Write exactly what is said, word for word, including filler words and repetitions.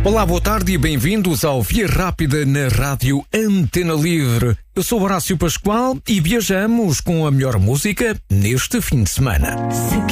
Olá, boa tarde e bem-vindos ao Via Rápida na Rádio Antena Livre. Eu sou Horácio Pascoal e viajamos com a melhor música neste fim de semana. Se